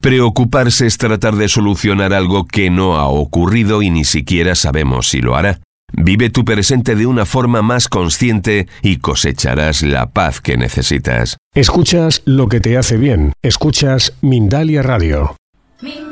Preocuparse es tratar de solucionar algo que no ha ocurrido y ni siquiera sabemos si lo hará. Vive tu presente de una forma más consciente y cosecharás la paz que necesitas. Escuchas lo que te hace bien. Escuchas Mindalia Radio.